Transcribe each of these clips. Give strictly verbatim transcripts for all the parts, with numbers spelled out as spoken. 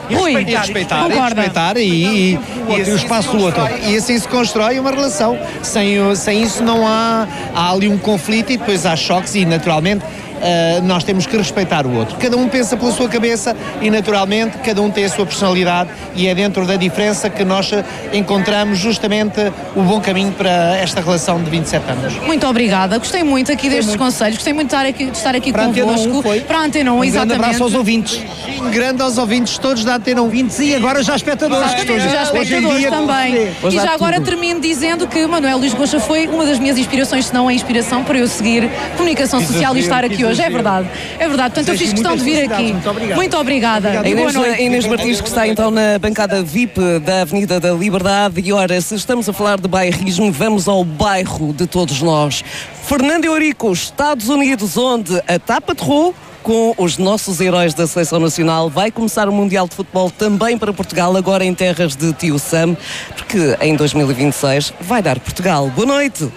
Rui, e respeitar, e, concorda. respeitar e, e, e, e o espaço do outro. E assim se constrói uma relação. Sem, sem isso não há, há ali um conflito e depois há choques e naturalmente Uh, nós temos que respeitar o outro. Cada um pensa pela sua cabeça e naturalmente cada um tem a sua personalidade e é dentro da diferença que nós encontramos justamente o bom caminho para esta relação de vinte e sete anos. Muito obrigada, gostei muito aqui destes muito. conselhos, gostei muito de estar aqui, de estar aqui Para convosco. foi. Para a Antena um, um exatamente. grande abraço aos ouvintes. Um grande aos ouvintes todos da Antena um. Ouvintes e agora já espectadores. Exatamente, já espectadores dia, também. E já agora tudo. Termino dizendo que Manuel Luís Goxa foi uma das minhas inspirações, se não a inspiração, para eu seguir comunicação social e estar aqui hoje. É verdade. É verdade, portanto eu fiz questão de vir aqui. Muito obrigado. Muito obrigada. Obrigado. E boa Inês, noite. Inês Martins, que está então na bancada V I P da Avenida da Liberdade. E ora, se estamos a falar de bairrismo, vamos ao bairro de todos nós. Fernando Eurico, Estados Unidos, onde a TAP aterrou com os nossos heróis da Seleção Nacional. Vai começar o Mundial de Futebol também para Portugal, agora em terras de Tio Sam, porque em dois mil e vinte e seis vai dar Portugal. Boa noite.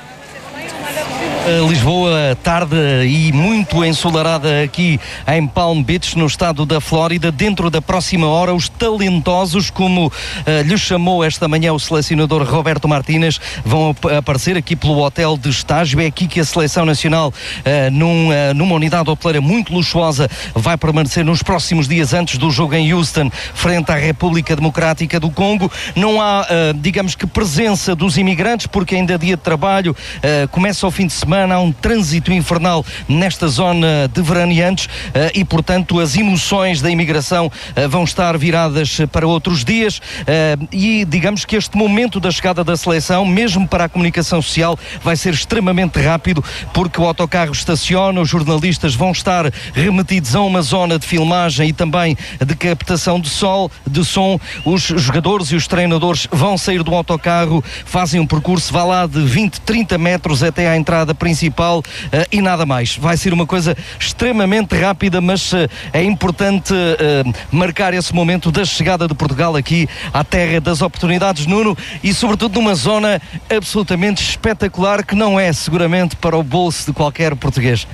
Lisboa, tarde e muito ensolarada aqui em Palm Beach, no estado da Flórida. Dentro da próxima hora, os talentosos, como uh, lhe chamou esta manhã o selecionador Roberto Martínez, vão ap- aparecer aqui pelo hotel de estágio. É aqui que a Seleção Nacional, uh, num, uh, numa unidade hoteleira muito luxuosa, vai permanecer nos próximos dias antes do jogo em Houston, frente à República Democrática do Congo. Não há, uh, digamos que, presença dos imigrantes, porque ainda é dia de trabalho, uh, começa o fim de semana, há um trânsito infernal nesta zona de veraneantes uh, e, portanto, as emoções da imigração uh, vão estar viradas para outros dias uh, e digamos que este momento da chegada da seleção, mesmo para a comunicação social, vai ser extremamente rápido, porque o autocarro estaciona, os jornalistas vão estar remetidos a uma zona de filmagem e também de captação de sol, de som. Os jogadores e os treinadores vão sair do autocarro, fazem um percurso, vá lá, de vinte, trinta metros até à entrada principal uh, e nada mais. Vai ser uma coisa extremamente rápida, mas uh, é importante uh, marcar esse momento da chegada de Portugal aqui à terra das oportunidades, Nuno, e sobretudo numa zona absolutamente espetacular que não é seguramente para o bolso de qualquer português.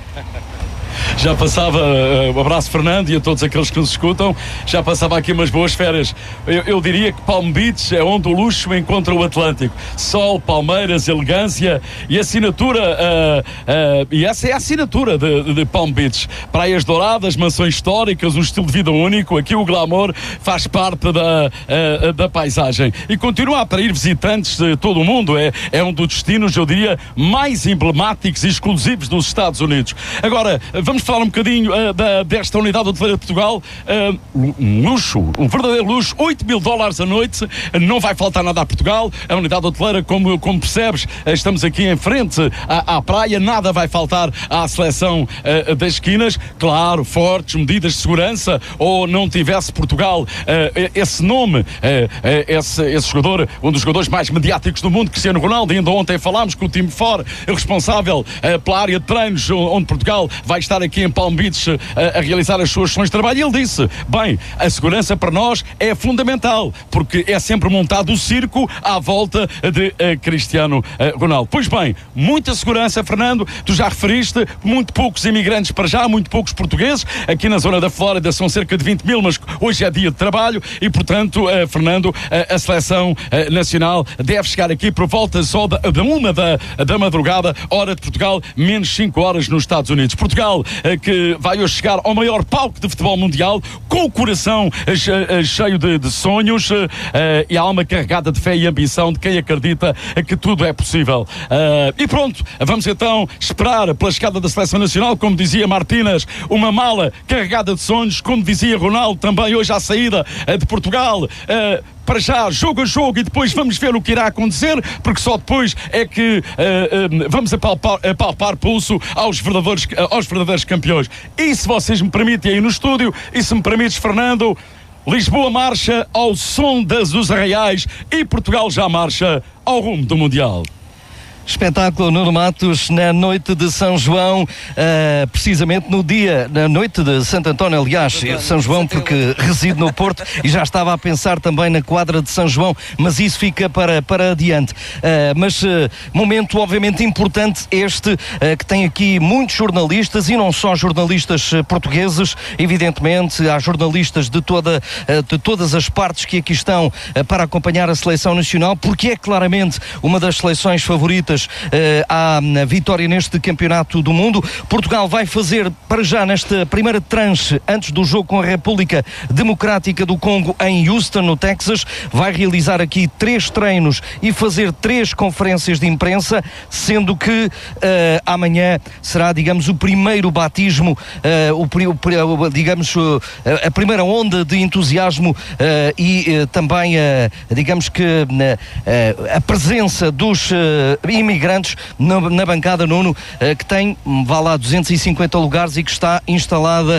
Já passava, uh, um abraço Fernando e a todos aqueles que nos escutam, já passava aqui umas boas férias. Eu, eu diria que Palm Beach é onde o luxo encontra o Atlântico. Sol, palmeiras, elegância e assinatura, uh, uh, e essa é a assinatura de, de Palm Beach. Praias douradas, mansões históricas, um estilo de vida único. Aqui o glamour faz parte da, uh, da paisagem. E continua a atrair visitantes de todo o mundo. É, é um dos destinos, eu diria, mais emblemáticos e exclusivos dos Estados Unidos. Agora, vamos falar um bocadinho uh, da, desta unidade hoteleira de Portugal. Uh, um luxo, um verdadeiro luxo, oito mil dólares a noite, não vai faltar nada a Portugal. A unidade hoteleira, como, como percebes, estamos aqui em frente à, à praia, nada vai faltar à seleção uh, das esquinas. Claro, fortes medidas de segurança, ou não tivesse Portugal uh, esse nome, uh, uh, esse, esse jogador, um dos jogadores mais mediáticos do mundo, Cristiano Ronaldo. Ainda ontem falámos com o time fora, responsável uh, pela área de treinos, onde Portugal vai estar aqui em Palm Beach a, a realizar as suas sessões de trabalho, e ele disse, bem, a segurança para nós é fundamental, porque é sempre montado o circo à volta de uh, Cristiano uh, Ronaldo. Pois bem, muita segurança, Fernando, tu já referiste, muito poucos imigrantes para já, muito poucos portugueses, aqui na zona da Flórida são cerca de vinte mil, mas hoje é dia de trabalho e, portanto, uh, Fernando, uh, a seleção uh, nacional deve chegar aqui por volta só da, da uma da, da madrugada, hora de Portugal, menos cinco horas nos Estados Unidos. Portugal, que vai hoje chegar ao maior palco de futebol mundial, com o coração cheio de, de sonhos uh, e a alma carregada de fé e ambição de quem acredita que tudo é possível. Uh, e pronto, vamos então esperar pela chegada da Seleção Nacional, como dizia Martínez, uma mala carregada de sonhos, como dizia Ronaldo também hoje à saída uh, de Portugal. Uh, Para já, jogo a jogo, e depois vamos ver o que irá acontecer, porque só depois é que uh, uh, vamos apalpar, apalpar pulso aos verdadeiros, aos verdadeiros campeões. E se vocês me permitem aí no estúdio, e se me permites, Fernando, Lisboa marcha ao som das dos arraiais e Portugal já marcha ao rumo do Mundial. Espetáculo Nuno Matos na noite de São João, uh, precisamente no dia, na noite de Santo António, aliás, São João porque reside no Porto e já estava a pensar também na quadra de São João, mas isso fica para, para adiante. Uh, mas uh, momento obviamente importante este, uh, que tem aqui muitos jornalistas e não só jornalistas uh, portugueses, evidentemente há jornalistas de, toda, uh, de todas as partes que aqui estão uh, para acompanhar a seleção nacional, porque é claramente uma das seleções favoritas Uh, à vitória neste campeonato do mundo. Portugal vai fazer para já nesta primeira tranche, antes do jogo com a República Democrática do Congo em Houston, no Texas, vai realizar aqui três treinos e fazer três conferências de imprensa, sendo que uh, amanhã será, digamos, o primeiro batismo, uh, o, o, digamos, uh, a primeira onda de entusiasmo uh, e uh, também, uh, digamos que uh, a presença dos uh, imigrantes na, na bancada, Nuno, uh, que tem, vá lá, duzentos e cinquenta lugares e que está instalada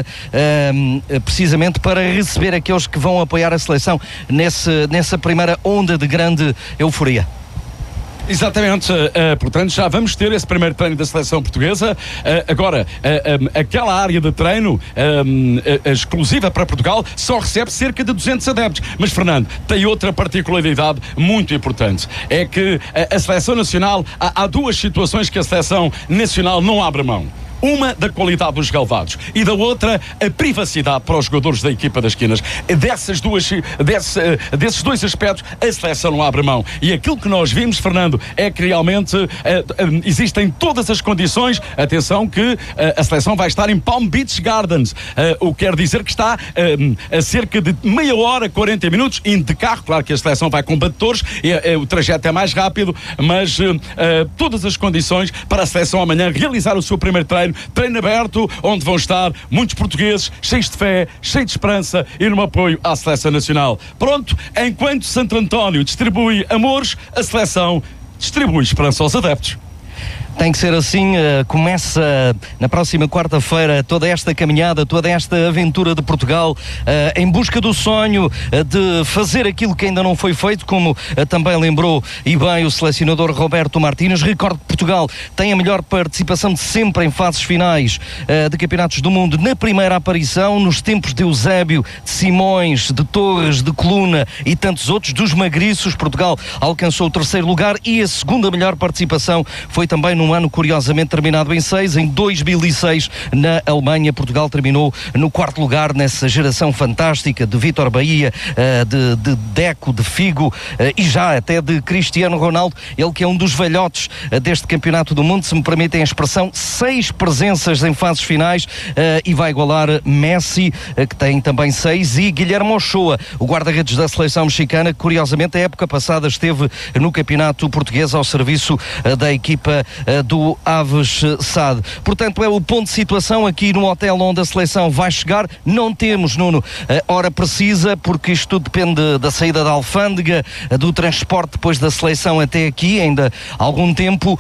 uh, precisamente para receber aqueles que vão apoiar a seleção nesse, nessa primeira onda de grande euforia. Exatamente, uh, portanto já vamos ter esse primeiro treino da seleção portuguesa. Uh, agora, uh, um, aquela área de treino um, uh, exclusiva para Portugal só recebe cerca de duzentos adeptos. Mas, Fernando, tem outra particularidade muito importante, é que uh, a seleção nacional, há, há duas situações que a seleção nacional não abre mão. Uma, da qualidade dos relevados, e da outra, a privacidade para os jogadores da equipa das esquinas. Dessas duas, desse, desses dois aspectos, a seleção não abre mão. E aquilo que nós vimos, Fernando, é que realmente uh, uh, existem todas as condições. Atenção que uh, a seleção vai estar em Palm Beach Gardens, uh, o que quer dizer que está uh, a cerca de meia hora, quarenta minutos, indo de carro. Claro que a seleção vai com batedores, e, uh, o trajeto é mais rápido, mas uh, uh, todas as condições para a seleção amanhã realizar o seu primeiro treino. Treino aberto, onde vão estar muitos portugueses, cheios de fé, cheios de esperança e no apoio à seleção nacional. Pronto, enquanto Santo António distribui amores, a seleção distribui esperança aos adeptos. Tem que ser assim, uh, começa na próxima quarta-feira toda esta caminhada, toda esta aventura de Portugal uh, em busca do sonho uh, de fazer aquilo que ainda não foi feito, como uh, também lembrou e bem o selecionador Roberto Martínez. Recordo que Portugal tem a melhor participação de sempre em fases finais uh, de campeonatos do mundo. Na primeira aparição, nos tempos de Eusébio, de Simões, de Torres, de Coluna e tantos outros, dos magriços, Portugal alcançou o terceiro lugar, e a segunda melhor participação foi também no um ano curiosamente terminado em seis, em dois mil e seis, na Alemanha. Portugal terminou no quarto lugar nessa geração fantástica de Vítor Bahia, de, de Deco, de Figo e já até de Cristiano Ronaldo, ele que é um dos velhotes deste campeonato do mundo, se me permitem a expressão, seis presenças em fases finais, e vai igualar Messi, que tem também seis, e Guilherme Ochoa, o guarda-redes da seleção mexicana, que curiosamente a época passada esteve no campeonato português ao serviço da equipa do Aves S A D. Portanto, é o ponto de situação aqui no hotel onde a seleção vai chegar. Não temos, Nuno, a hora precisa, porque isto tudo depende da saída da alfândega, do transporte depois da seleção até aqui, ainda há algum tempo,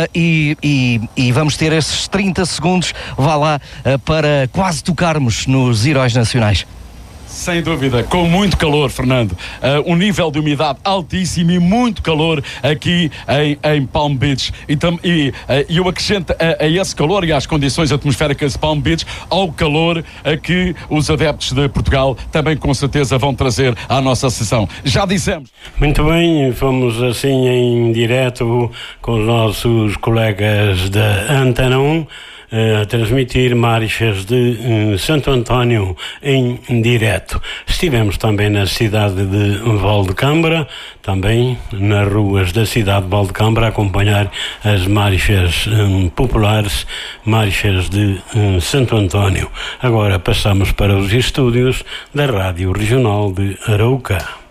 e, e, e vamos ter esses trinta segundos, vá lá, para quase tocarmos nos heróis nacionais. Sem dúvida, com muito calor, Fernando. Uh, um nível de umidade altíssimo e muito calor aqui em, em Palm Beach. E, tam, e uh, eu acrescento a, a esse calor e às condições atmosféricas de Palm Beach, ao calor a que os adeptos de Portugal também com certeza vão trazer à nossa sessão. Já dissemos. Muito bem, fomos assim em direto com os nossos colegas da Antena um, a transmitir marchas de um, Santo António em direto. Estivemos também na cidade de Valdecambra, também nas ruas da cidade de Valdecambra, a acompanhar as marchas um, populares, marchas de um, Santo António. Agora passamos para os estúdios da Rádio Regional de Arouca.